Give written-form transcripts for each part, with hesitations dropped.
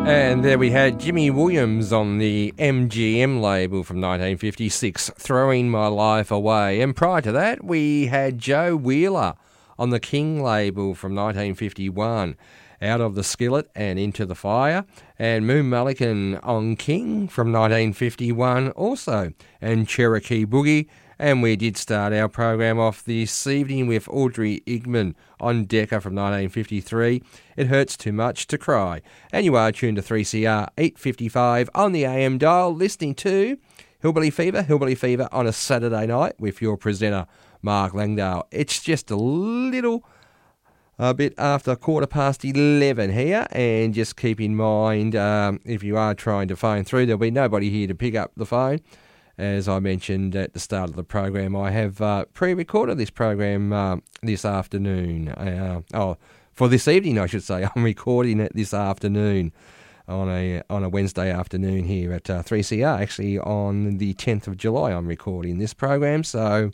And there we had Jimmy Williams on the MGM label from 1956, Throwing My Life Away. And prior to that, we had Joe Wheeler on the King label from 1951, Out of the Skillet and Into the Fire. And Moon Mullican on King from 1951 also, and Cherokee Boogie. And we did start our program off this evening with Audrey Igman on Decca from 1953. It Hurts Too Much to Cry. And you are tuned to 3CR 855 on the AM dial, listening to Hillbilly Fever on a Saturday night with your presenter, Mark Langdale. It's just a bit after 11:15 here, and just keep in mind, if you are trying to phone through, there'll be nobody here to pick up the phone. As I mentioned at the start of the program, I have pre-recorded this program this afternoon. For this evening, I should say. I'm recording it this afternoon on a Wednesday afternoon here at 3CR. Actually, on the 10th of July, I'm recording this program. So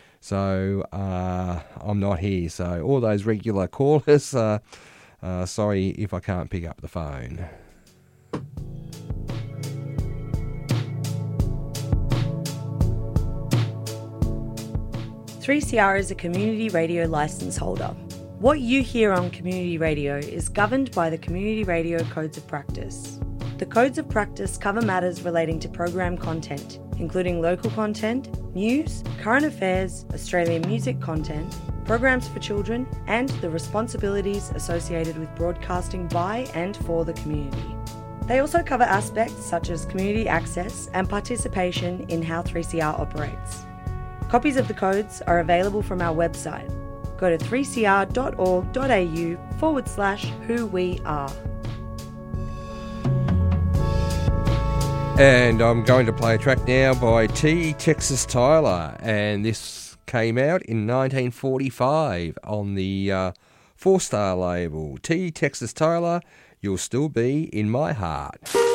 I'm not here. So all those regular callers, sorry if I can't pick up the phone. 3CR is a community radio licence holder. What you hear on community radio is governed by the Community Radio Codes of Practice. The Codes of Practice cover matters relating to program content, including local content, news, current affairs, Australian music content, programs for children, and the responsibilities associated with broadcasting by and for the community. They also cover aspects such as community access and participation in how 3CR operates. Copies of the codes are available from our website. Go to 3cr.org.au/who-we-are. And I'm going to play a track now by T. Texas Tyler, and this came out in 1945 on the 4 Star label. T. Texas Tyler, You'll Still Be in My Heart.